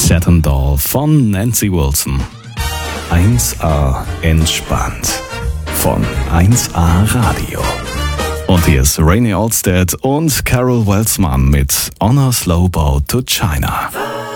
Saturn Doll von Nancy Wilson. 1A entspannt von 1A Radio. Und hier ist Rainey Alstead und Carol Welsman mit On a Slow Boat to China.